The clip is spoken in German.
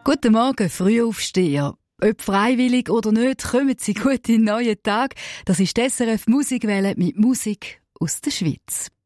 Guten Morgen, Frühaufsteher. Ob freiwillig oder nicht, kommen Sie gut in den neuen Tag. Das ist die SRF Musikwelle mit Musik aus der Schweiz.